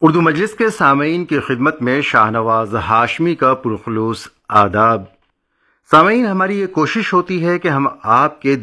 اردو مجلس کے سامعین کی خدمت میں شاہنواز ہاشمی کا پرخلوص آداب۔ سامعین ہماری یہ کوشش ہوتی ہے کہ ہم آپ کے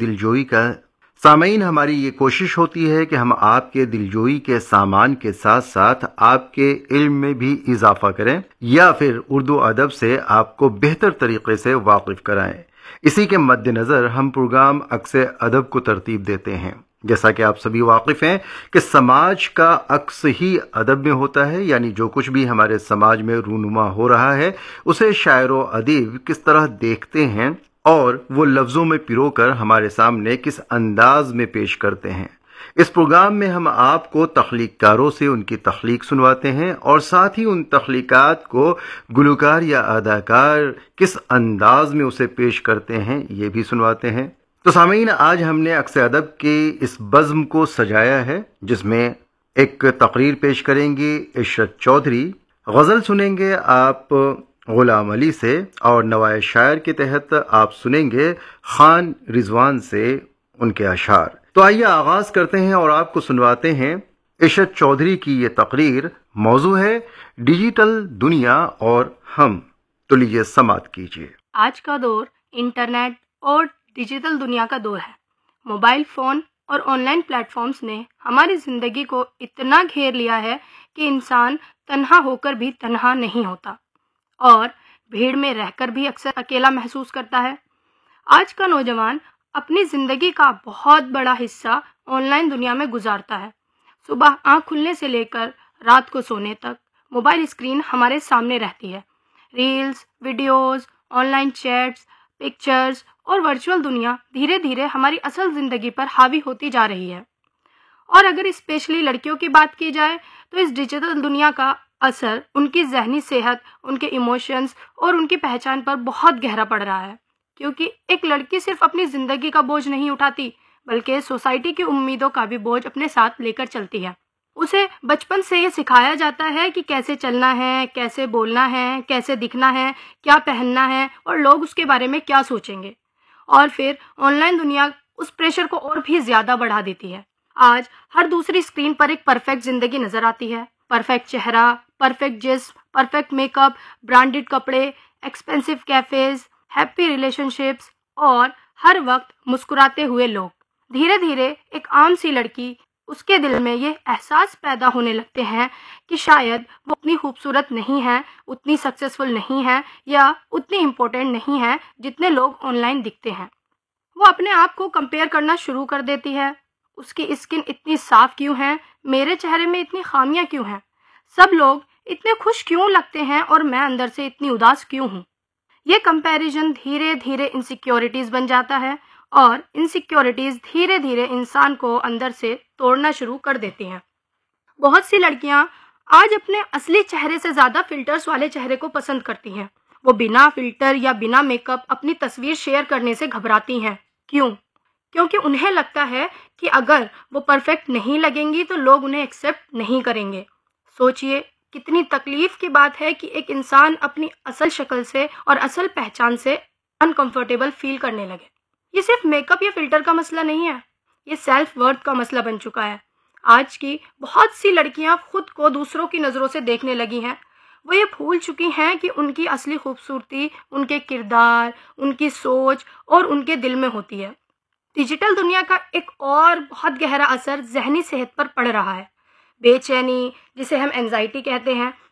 دلجوئی کے سامان کے ساتھ ساتھ آپ کے علم میں بھی اضافہ کریں یا پھر اردو ادب سے آپ کو بہتر طریقے سے واقف کرائیں۔ اسی کے مد نظر ہم پروگرام عکس ادب کو ترتیب دیتے ہیں۔ جیسا کہ آپ سبھی واقف ہیں کہ سماج کا عکس ہی ادب میں ہوتا ہے، یعنی جو کچھ بھی ہمارے سماج میں رونما ہو رہا ہے اسے شاعر و ادیب کس طرح دیکھتے ہیں اور وہ لفظوں میں پرو کر ہمارے سامنے کس انداز میں پیش کرتے ہیں۔ اس پروگرام میں ہم آپ کو تخلیق کاروں سے ان کی تخلیق سنواتے ہیں اور ساتھ ہی ان تخلیقات کو گلوکار یا اداکار کس انداز میں اسے پیش کرتے ہیں یہ بھی سنواتے ہیں۔ تو سامعین، آج ہم نے عکس ادب کی اس بزم کو سجایا ہے جس میں ایک تقریر پیش کریں گے عشرت چودھری، غزل سنیں گے آپ غلام علی سے، اور نوائے شاعر کے تحت آپ سنیں گے خان رضوان سے ان کے اشعار۔ تو آئیے آغاز کرتے ہیں اور آپ کو سنواتے ہیں عشرت چودھری کی یہ تقریر۔ موضوع ہے ڈیجیٹل دنیا اور ہم۔ تو لیجیے سماعت کیجیے۔ آج کا دور انٹرنیٹ اور ڈیجیٹل دنیا کا دور ہے۔ موبائل فون اور آن لائن پلیٹ فارمز نے ہماری زندگی کو اتنا گھیر لیا ہے کہ انسان تنہا ہو کر بھی تنہا نہیں ہوتا اور بھیڑ میں رہ کر بھی اکثر اکیلا محسوس کرتا ہے۔ آج کا نوجوان اپنی زندگی کا بہت بڑا حصہ آن لائن دنیا میں گزارتا ہے۔ صبح آنکھ کھلنے سے لے کر رات کو سونے تک موبائل اسکرین ہمارے سامنے رہتی ہے۔ Reels, videos, on line chats, pictures اور ورچوئل دنیا دھیرے دھیرے ہماری اصل زندگی پر حاوی ہوتی جا رہی ہے۔ اور اگر اسپیشلی لڑکیوں کی بات کی جائے تو اس ڈیجیٹل دنیا کا اثر ان کی ذہنی صحت، ان کے ایموشنز اور ان کی پہچان پر بہت گہرا پڑ رہا ہے، کیونکہ ایک لڑکی صرف اپنی زندگی کا بوجھ نہیں اٹھاتی بلکہ سوسائٹی کی امیدوں کا بھی بوجھ اپنے ساتھ لے کر چلتی ہے۔ اسے بچپن سے یہ سکھایا جاتا ہے کہ کیسے چلنا ہے، کیسے بولنا ہے، کیسے دکھنا ہے، کیا پہننا ہے اور لوگ اس کے بارے میں کیا سوچیں گے، اور پھر آن لائن دنیا اس پریشر کو اور بھی زیادہ بڑھا دیتی ہے۔ آج ہر دوسری اسکرین پر ایک پرفیکٹ زندگی نظر آتی ہے۔ پرفیکٹ چہرہ، پرفیکٹ جسم، پرفیکٹ میک اپ، برانڈڈ کپڑے، expensive cafes, happy relation ships اور ہر وقت مسکراتے ہوئے لوگ۔ دھیرے دھیرے ایک عام سی لڑکی، اس کے دل میں یہ احساس پیدا ہونے لگتے ہیں کہ شاید وہ اتنی خوبصورت نہیں ہے، اتنی سکسیسفل نہیں ہے یا اتنی امپورٹنٹ نہیں ہے جتنے لوگ آن لائن دکھتے ہیں۔ وہ اپنے آپ کو کمپیئر کرنا شروع کر دیتی ہے۔ اس کی اسکن اتنی صاف کیوں ہے؟ میرے چہرے میں اتنی خامیاں کیوں ہیں؟ سب لوگ اتنے خوش کیوں لگتے ہیں اور میں اندر سے اتنی اداس کیوں ہوں؟ یہ کمپیریزن دھیرے دھیرے انسیکیورٹیز بن جاتا ہے اور انسیکیورٹیز دھیرے دھیرے انسان کو اندر سے توڑنا شروع کر دیتی ہیں۔ بہت سی لڑکیاں آج اپنے اصلی چہرے سے زیادہ فلٹرز والے چہرے کو پسند کرتی ہیں۔ وہ بنا فلٹر یا بنا میک اپ اپنی تصویر شیئر کرنے سے گھبراتی ہیں۔ کیوں؟ کیونکہ انہیں لگتا ہے کہ اگر وہ پرفیکٹ نہیں لگیں گی تو لوگ انہیں ایکسیپٹ نہیں کریں گے۔ سوچئے کتنی تکلیف کی بات ہے کہ ایک انسان اپنی اصل شکل سے اور اصل پہچان سے انکمفرٹیبل فیل کرنے لگے۔ یہ صرف میک اپ یا فلٹر کا مسئلہ نہیں ہے، یہ سیلف ورتھ کا مسئلہ بن چکا ہے۔ آج کی بہت سی لڑکیاں خود کو دوسروں کی نظروں سے دیکھنے لگی ہیں۔ وہ یہ بھول چکی ہیں کہ ان کی اصلی خوبصورتی ان کے کردار، ان کی سوچ اور ان کے دل میں ہوتی ہے۔ ڈیجیٹل دنیا کا ایک اور بہت گہرا اثر ذہنی صحت پر پڑ رہا ہے۔ بے چینی، جسے ہم اینزائٹی کہتے ہیں،